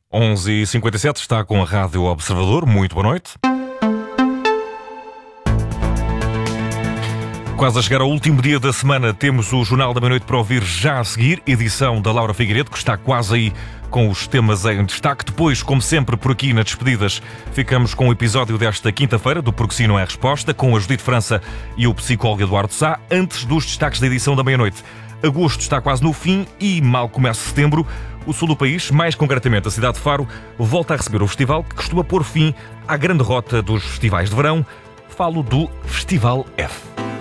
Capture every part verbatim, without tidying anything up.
onze e cinquenta e sete está com a Rádio Observador. Muito boa noite. Quase a chegar ao último dia da semana, temos o Jornal da Meia-Noite para ouvir já a seguir, edição da Laura Figueiredo, que está quase aí com os temas em destaque. Depois, como sempre, por aqui nas despedidas, ficamos com o episódio desta quinta-feira do Porque Sim Não É Resposta, com a Judite França e o psicólogo Eduardo Sá, antes dos destaques da edição da meia-noite. Agosto está quase no fim e mal começa setembro. O sul do país, mais concretamente a cidade de Faro, volta a receber o festival que costuma pôr fim à grande rota dos festivais de verão. Falo do Festival F.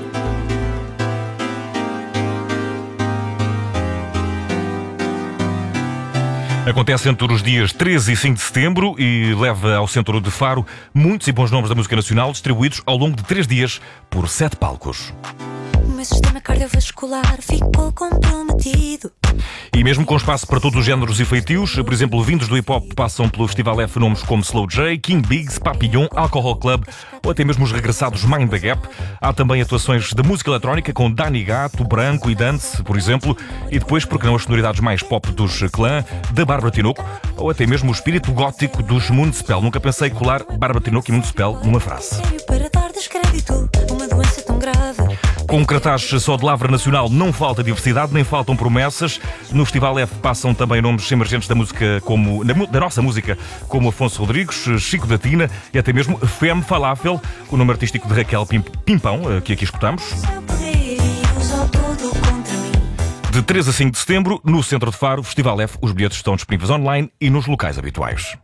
Acontece entre os dias treze e cinco de setembro e leva ao centro de Faro muitos e bons nomes da música nacional, distribuídos ao longo de três dias por sete palcos. O meu sistema cardiovascular ficou comprometido. E mesmo com espaço para todos os géneros e feitios, por exemplo, vindos do hip-hop passam pelo Festival F nomes como Slow J, King Biggs, Papillon, Alcohol Club ou até mesmo os regressados Mind the Gap. Há também atuações de música eletrónica com Dani Gato, Branco e Dance, por exemplo, e depois, porque não, as sonoridades mais pop dos Clã, da Bárbara Tinoco ou até mesmo o espírito gótico dos Municipal. Nunca pensei colar Bárbara Tinoco e Municipal numa frase. Para dar descrédito a uma doença tão grave. Com um cartaz só de lavra nacional não falta diversidade, nem faltam promessas. No Festival F passam também nomes emergentes da música, como da nossa música, como Afonso Rodrigues, Chico da Tina e até mesmo Femme Falafel, o nome artístico de Raquel Pimpão, que aqui escutamos. De três a cinco de setembro, no centro de Faro, Festival F, os bilhetes estão disponíveis online e nos locais habituais.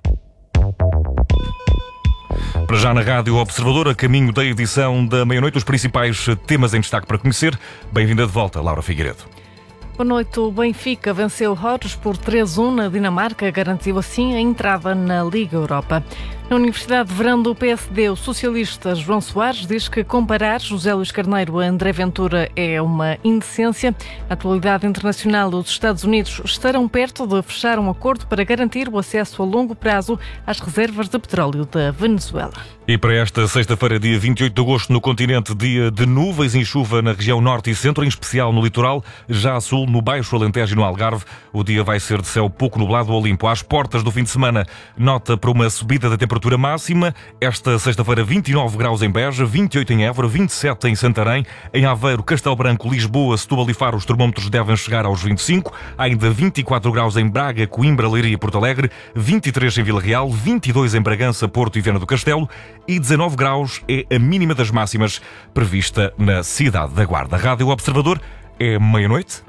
Para já na Rádio Observador, a caminho da edição da meia-noite, os principais temas em destaque para conhecer. Bem-vinda de volta, Laura Figueiredo. Boa noite. O Benfica venceu Horus por três a um na Dinamarca, garantiu assim a entrada na Liga Europa. Na Universidade de Verão do P S D, o socialista João Soares diz que comparar José Luís Carneiro a André Ventura é uma indecência. Na atualidade internacional, os Estados Unidos estarão perto de fechar um acordo para garantir o acesso a longo prazo às reservas de petróleo da Venezuela. E para esta sexta-feira, dia vinte e oito de agosto, no continente, dia de nuvens e chuva na região norte e centro, em especial no litoral, já a sul, no Baixo Alentejo e no Algarve. O dia vai ser de céu pouco nublado ou limpo. Às portas do fim de semana, nota para uma subida da temperatura máxima. Esta sexta-feira, vinte e nove graus em Beja, vinte e oito em Évora, vinte e sete em Santarém. Em Aveiro, Castelo Branco, Lisboa, Setúbal e Faro, os termómetros devem chegar aos vinte e cinco. Há ainda vinte e quatro graus em Braga, Coimbra, Leiria e Porto Alegre, vinte e três em Vila Real, vinte e dois em Bragança, Porto e Viana do Castelo e dezanove graus é a mínima das máximas prevista na cidade da Guarda. Rádio Observador, é meia-noite.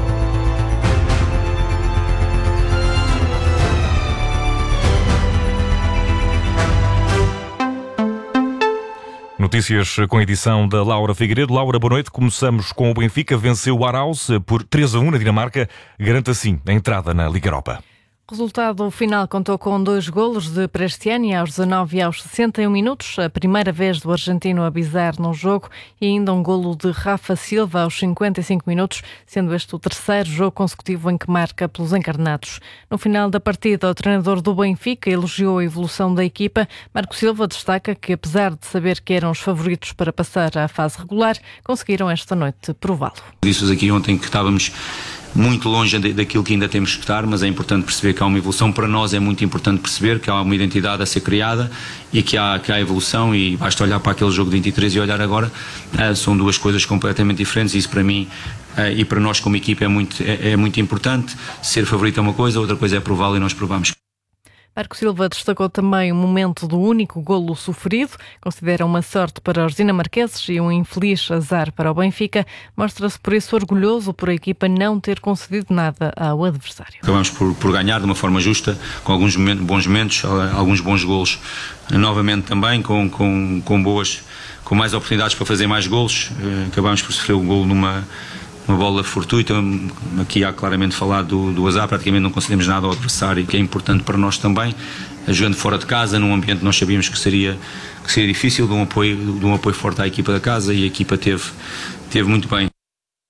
Notícias com a edição da Laura Figueiredo. Laura, boa noite. Começamos com o Benfica. Venceu o Aarhus por três a um na Dinamarca. Garante assim a entrada na Liga Europa. O resultado final contou com dois golos de Prestiani aos dezanove e aos sessenta e um minutos, a primeira vez do argentino a pisar num jogo, e ainda um golo de Rafa Silva aos cinquenta e cinco minutos, sendo este o terceiro jogo consecutivo em que marca pelos encarnados. No final da partida, o treinador do Benfica elogiou a evolução da equipa. Marco Silva destaca que, apesar de saber que eram os favoritos para passar à fase regular, conseguiram esta noite prová-lo. Disse-vos aqui ontem que estávamos muito longe daquilo que ainda temos que estar, mas é importante perceber que há uma evolução. Para nós é muito importante perceber que há uma identidade a ser criada e que há, que há evolução, e basta olhar para aquele jogo de vinte e três e olhar agora, uh, são duas coisas completamente diferentes, e isso para mim uh, e para nós como equipa é muito, é, é muito importante. Ser favorito é uma coisa, outra coisa é prová-lo, e nós provamos. Marco Silva destacou também o momento do único golo sofrido, considera uma sorte para os dinamarqueses e um infeliz azar para o Benfica. Mostra-se por isso orgulhoso por a equipa não ter concedido nada ao adversário. Acabamos por, por ganhar de uma forma justa, com alguns momentos, bons momentos, alguns bons golos, novamente também com, com, com boas, com mais oportunidades para fazer mais golos. Acabamos por sofrer o golo numa uma bola fortuita. Aqui há claramente falado do, do azar, praticamente não concedemos nada ao adversário, que é importante para nós também, jogando fora de casa, num ambiente que nós sabíamos que seria, que seria difícil, de um, apoio, de um apoio forte à equipa da casa, e a equipa teve, teve muito bem.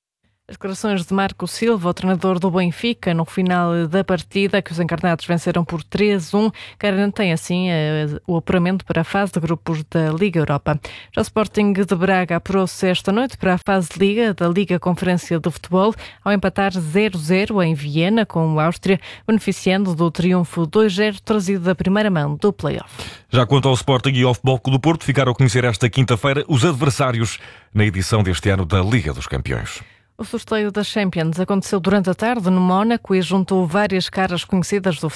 As declarações de Marco Silva, o treinador do Benfica, no final da partida, que os encarnados venceram por três a um, garantem assim o apuramento para a fase de grupos da Liga Europa. Já o Sporting de Braga apurou-se esta noite para a fase de Liga da Liga Conferência de Futebol, ao empatar zero a zero em Viena com a Áustria, beneficiando do triunfo dois a zero trazido da primeira mão do play-off. Já quanto ao Sporting e ao Futebol Clube do Porto, ficaram a conhecer esta quinta-feira os adversários na edição deste ano da Liga dos Campeões. O sorteio das Champions aconteceu durante a tarde no Mónaco e juntou várias caras conhecidas do